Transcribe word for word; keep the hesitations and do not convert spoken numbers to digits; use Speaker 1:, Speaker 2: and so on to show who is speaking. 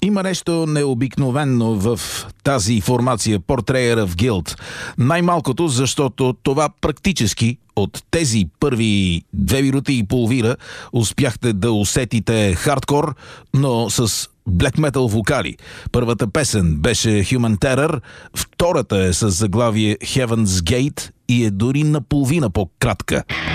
Speaker 1: Има нещо необикновенно в тази формация Portrayer of Guilt. Най-малкото, защото това практически от тези първи две минути и половина успяхте да усетите хардкор, но с black metal вокали. Първата песен беше Human Terror, втората е с заглавие Heaven's Gate и е дори наполовина по-кратка.